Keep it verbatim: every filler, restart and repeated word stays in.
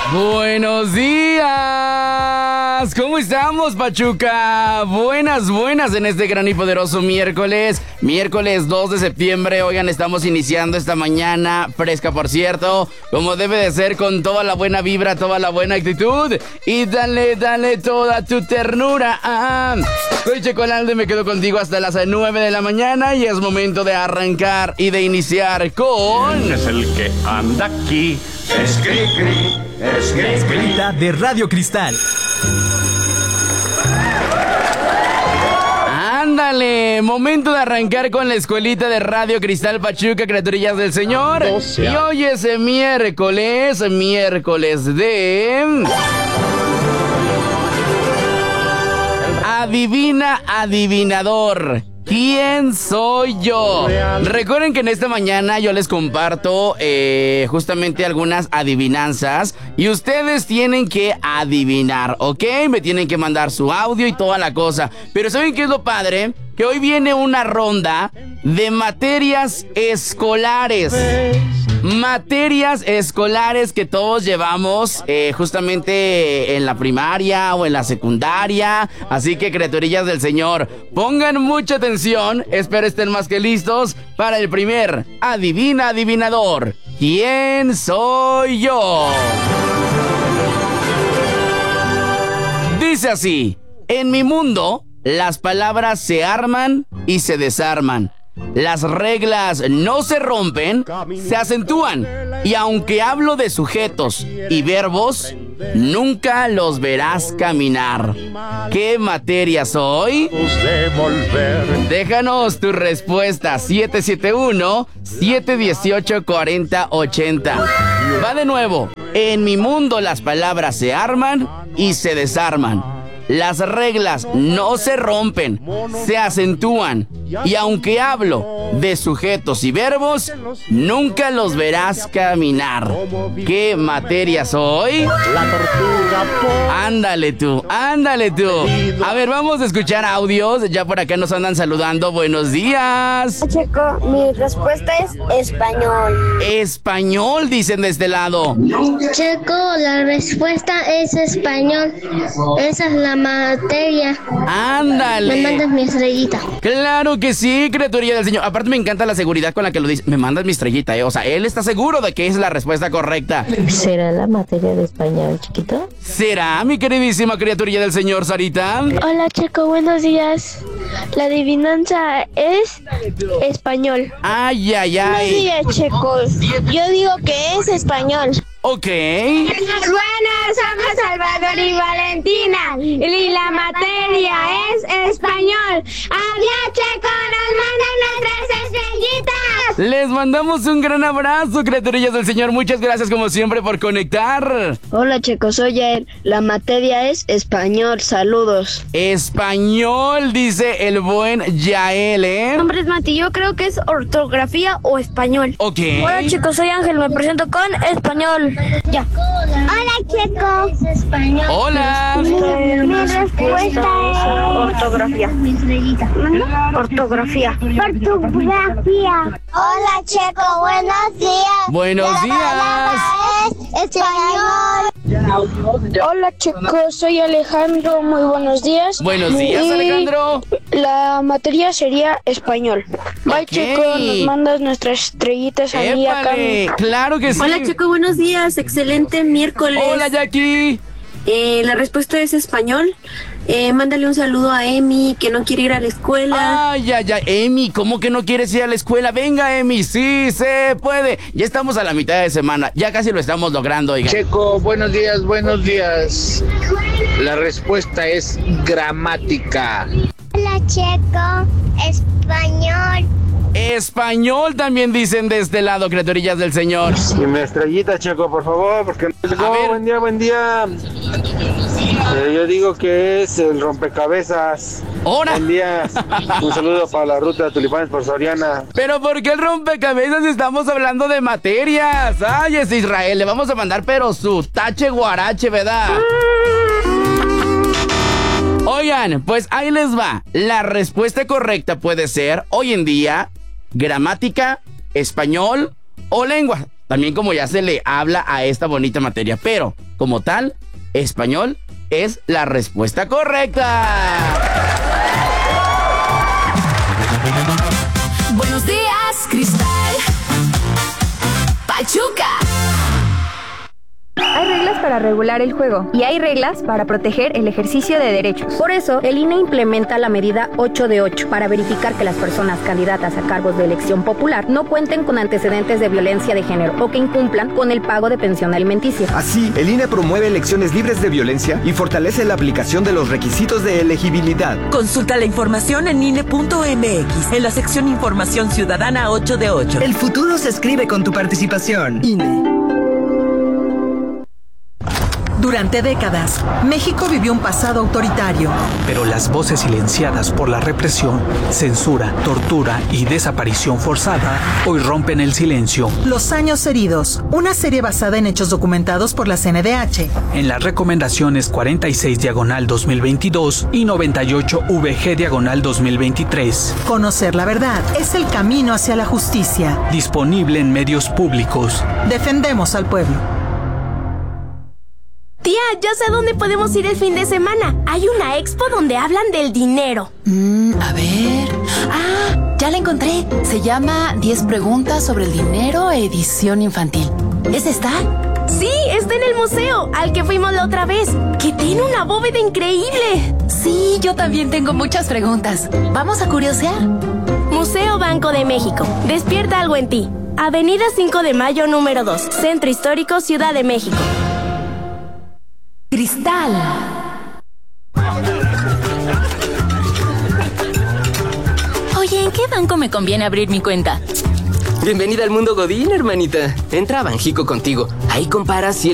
Buenos días. ¿Cómo estamos, Pachuca? Buenas, buenas en este gran y poderoso miércoles. Miércoles dos de septiembre. Oigan, estamos iniciando esta mañana fresca, por cierto, como debe de ser, con toda la buena vibra, toda la buena actitud. Y dale, dale toda tu ternura. Ah, soy Checo Alalde, me quedo contigo hasta las nueve de la mañana y es momento de arrancar y de iniciar con... ¿Quién es el que anda aquí? Es Cri-Cri, es La escuelita de Radio Cristal. Ándale, momento de arrancar con la escuelita de Radio Cristal Pachuca, criaturillas del Señor. Y hoy es miércoles, miércoles de... Adivina, adivinador. ¿Quién soy yo? Recuerden que en esta mañana yo les comparto eh, justamente algunas adivinanzas y ustedes tienen que adivinar, ¿ok? Me tienen que mandar su audio y toda la cosa. Pero ¿saben qué es lo padre? Que hoy viene una ronda de materias escolares. Materias escolares que todos llevamos eh, justamente en la primaria o en la secundaria. Así que, criaturillas del Señor, pongan mucha atención. Espero estén más que listos para el primer Adivina Adivinador. ¿Quién soy yo? Dice así: en mi mundo, las palabras se arman y se desarman. Las reglas no se rompen, se acentúan. Y aunque hablo de sujetos y verbos, nunca los verás caminar. ¿Qué materia soy? Déjanos tu respuesta. siete siete uno, siete uno ocho, cuatro cero ocho cero. Va de nuevo. En mi mundo las palabras se arman y se desarman. Las reglas no se rompen, se acentúan. Y aunque hablo de sujetos y verbos, nunca los verás caminar. ¿Qué materia soy? La tortuga por... Ándale tú, ándale tú. A ver, vamos a escuchar audios. Ya por acá nos andan saludando. Buenos días. Checo, mi respuesta es español. Español, dicen de este lado. Checo, la respuesta es español. Esa es la materia. Ándale. Me mandas mi estrellita. Claro que sí, criaturilla del Señor. Aparte me encanta la seguridad con la que lo dice. Me mandas mi estrellita, ¿eh? O sea, él está seguro de que es la respuesta correcta. ¿Será la materia de español, chiquito? ¿Será, mi queridísima criaturilla del Señor, Sarita? Hola, Checo, buenos días. La adivinanza es español. Ay, ay, ay. Buenos días, Checo. Yo digo que es español. Ok. Buenas, somos Salvador y Valentina. Y la materia es español. Adiós, Checo, nos mandan nuestras estrellitas. Les mandamos un gran abrazo, criaturillas del Señor. Muchas gracias, como siempre, por conectar. Hola, Checo, soy Yael. La materia es español. Saludos. Español, dice el buen Yael, ¿eh? Mi nombre es Mati, yo creo que es ortografía o español. Ok. Hola, chicos, soy Ángel, me presento con español. Ya. Hola, Checo. Es español. Hola. Mi respuesta es Ortografía. Ortografía. ortografía. Hola, Checo, buenos días. Buenos La días. palabra es español. Hola, chicos, soy Alejandro, muy buenos días. Buenos días, Y Alejandro. La materia sería español. Bye, Ok. Checo, nos mandas nuestras estrellitas a mí acá. Épale, claro que sí. Hola, Checo, buenos días. Excelente miércoles. Hola, Jackie. Eh, la respuesta es español. Eh, mándale un saludo a Emi, que no quiere ir a la escuela. Ay, ay, ay, Emi, ¿cómo que no quieres ir a la escuela? Venga, Emi, sí se puede. Ya estamos a la mitad de semana, ya casi lo estamos logrando, oiga. Checo, buenos días, buenos días. La respuesta es gramática. Hola, Checo, español. Español también dicen de este lado, criaturillas del Señor. Y mi estrellita, Checo, por favor, porque no llegó. A ver. Buen día, buen día. Eh, yo digo que es el rompecabezas. ¡Hora! Buen día. Un saludo para la ruta de Tulipanes por Soriana. Pero ¿por qué el rompecabezas si estamos hablando de materias? Ay, es Israel, le vamos a mandar pero su tache guarache, ¿verdad? Oigan, pues ahí les va. La respuesta correcta puede ser, hoy en día, gramática, español o lengua. También como ya se le habla a esta bonita materia. Pero como tal, español es la respuesta correcta. Buenos días, Cristal. Pachuca. Hay reglas para regular el juego y hay reglas para proteger el ejercicio de derechos. Por eso, el I N E implementa la medida ocho de ocho para verificar que las personas candidatas a cargos de elección popular no cuenten con antecedentes de violencia de género o que incumplan con el pago de pensión alimenticia. Así, el I N E promueve elecciones libres de violencia y fortalece la aplicación de los requisitos de elegibilidad. Consulta la información en I N E punto M X en la sección Información Ciudadana ocho de ocho. El futuro se escribe con tu participación. I N E. Durante décadas, México vivió un pasado autoritario. Pero las voces silenciadas por la represión, censura, tortura y desaparición forzada hoy rompen el silencio. Los años heridos, una serie basada en hechos documentados por la C N D H. En las recomendaciones cuarenta y seis diagonal dos mil veintidós y noventa y ocho V G diagonal dos mil veintitrés. Conocer la verdad es el camino hacia la justicia. Disponible en medios públicos. Defendemos al pueblo. Tía, ya sé a dónde podemos ir el fin de semana. Hay una expo donde hablan del dinero. Mm, a ver... Ah, ya la encontré. Se llama diez preguntas sobre el dinero, edición infantil. ¿Es esta? Sí, está en el museo, al que fuimos la otra vez, que tiene una bóveda increíble. Sí, yo también tengo muchas preguntas. ¿Vamos a curiosear? Museo Banco de México. Despierta algo en ti. Avenida cinco de mayo número dos, Centro Histórico, Ciudad de México. Cristal. Oye, ¿en qué banco me conviene abrir mi cuenta? Bienvenida al mundo Godín, hermanita. Entra a Banjico contigo. Ahí comparas si